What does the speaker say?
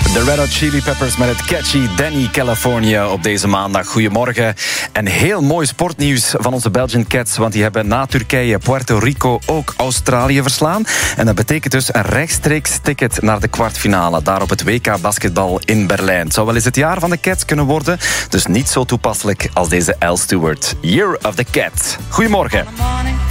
De Red Hot Chili Peppers met het catchy Danny California op deze maandag. Goedemorgen. En heel mooi sportnieuws van onze Belgian Cats, want die hebben na Turkije, Puerto Rico ook Australië verslaan. En dat betekent dus een rechtstreeks ticket naar de kwartfinale, daar op het WK basketbal in Berlijn. Het zou wel eens het jaar van de Cats kunnen worden, dus niet zo toepasselijk als deze Al Stewart. Year of the Cat. Goedemorgen.